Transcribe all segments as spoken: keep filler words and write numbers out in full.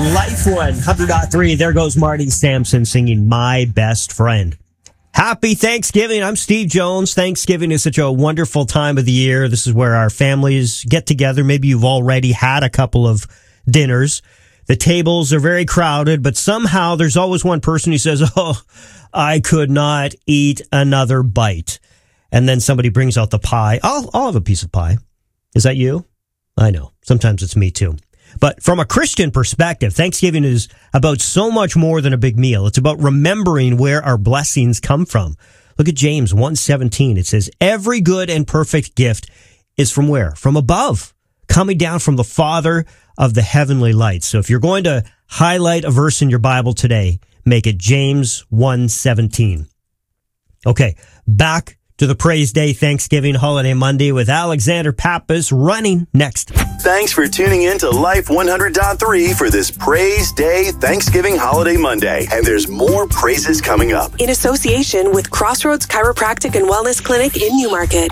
Life One, one hundred point three. There goes Marty Sampson singing My Best Friend. Happy Thanksgiving. I'm Steve Jones. Thanksgiving is such a wonderful time of the year. This is where our families get together. Maybe you've already had a couple of dinners. The tables are very crowded, but somehow there's always one person who says, oh, I could not eat another bite. And then somebody brings out the pie. I'll, I'll have a piece of pie. Is that you? I know. Sometimes it's me too. But from a Christian perspective, Thanksgiving is about so much more than a big meal. It's about remembering where our blessings come from. Look at James one seventeen. It says, every good and perfect gift is from where? From above, coming down from the Father of the heavenly lights. So if you're going to highlight a verse in your Bible today, make it James one seventeen. Okay, back to the Praise Day Thanksgiving Holiday Monday with Alexander Pappas running next. Thanks for tuning in to Life one hundred point three for this Praise Day Thanksgiving Holiday Monday. And there's more praises coming up. In association with Crossroads Chiropractic and Wellness Clinic in Newmarket.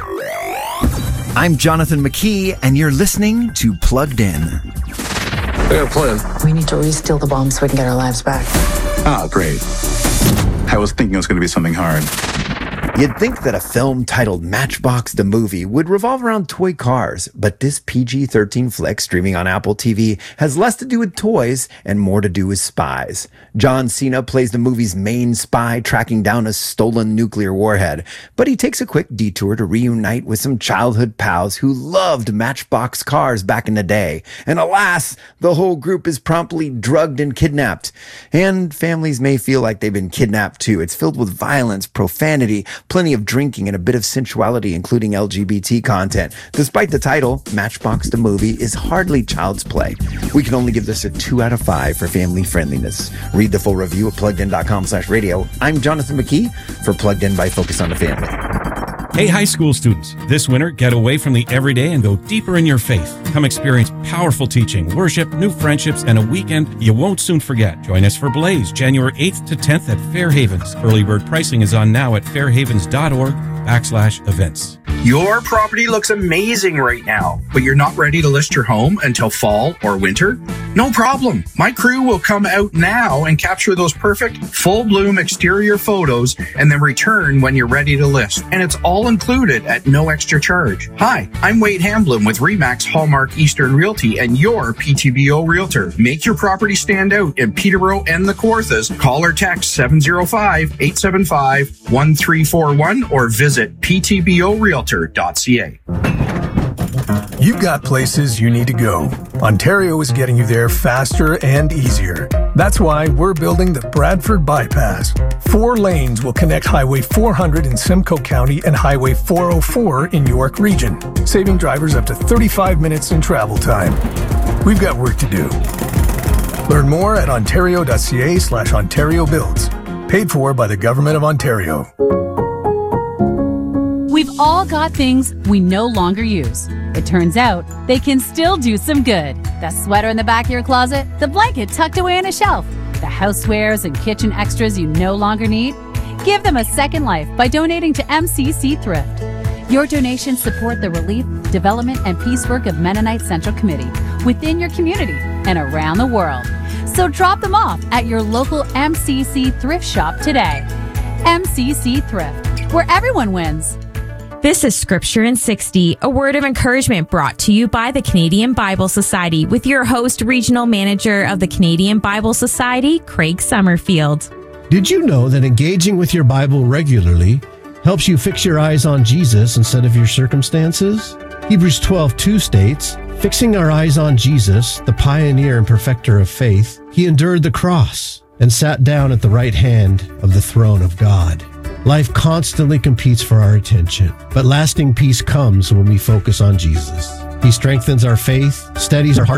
I'm Jonathan McKee, and you're listening to Plugged In. I got a plan. We need to re-steal the bomb so we can get our lives back. Ah, great. I was thinking it was going to be something hard. You'd think that a film titled Matchbox the Movie would revolve around toy cars, but this P G thirteen flick streaming on Apple T V has less to do with toys and more to do with spies. John Cena plays the movie's main spy tracking down a stolen nuclear warhead, but he takes a quick detour to reunite with some childhood pals who loved Matchbox cars back in the day. And alas, the whole group is promptly drugged and kidnapped. And families may feel like they've been kidnapped too. It's filled with violence, profanity, plenty of drinking, and a bit of sensuality, including L G B T content. Despite the title, Matchbox the Movie is hardly child's play. We can only give this a two out of five for family friendliness. Read the full review at pluggedin.com slash radio. I'm Jonathan McKee for Plugged In by Focus on the Family. Hey, high school students. This winter, get away from the everyday and go deeper in your faith. Come experience powerful teaching, worship, new friendships, and a weekend you won't soon forget. Join us for Blaze, January eighth to tenth at Fair Havens. Early bird pricing is on now at fairhavens.org backslash events. Your property looks amazing right now, but you're not ready to list your home until fall or winter? No problem. My crew will come out now and capture those perfect full bloom exterior photos and then return when you're ready to list. And it's all included at no extra charge. Hi, I'm Wade Hamblin with Remax Hallmark Eastern Realty and your P T B O Realtor. Make your property stand out in Peterborough and the Kawarthas. Call or text seven oh five, eight seven five, one three four one or visit p t b o realtor dot c a. You've got places you need to go. Ontario is getting you there faster and easier. That's why we're building the Bradford Bypass. Four lanes will connect Highway four hundred in Simcoe County and Highway four oh four in York Region, saving drivers up to thirty-five minutes in travel time. We've got work to do. Learn more at ontario.ca slash Ontario Builds. Paid for by the Government of Ontario. We've all got things we no longer use. It turns out they can still do some good. That sweater in the back of your closet, the blanket tucked away on a shelf, the housewares and kitchen extras you no longer need. Give them a second life by donating to M C C Thrift. Your donations support the relief, development, and peace work of Mennonite Central Committee within your community and around the world. So drop them off at your local M C C Thrift shop today. M C C Thrift, where everyone wins. This is Scripture in sixty, a word of encouragement brought to you by the Canadian Bible Society with your host, Regional Manager of the Canadian Bible Society, Craig Summerfield. Did you know that engaging with your Bible regularly helps you fix your eyes on Jesus instead of your circumstances? Hebrews twelve two states, fixing our eyes on Jesus, the pioneer and perfecter of faith, he endured the cross and sat down at the right hand of the throne of God. Life constantly competes for our attention, but lasting peace comes when we focus on Jesus. He strengthens our faith, steadies our heart,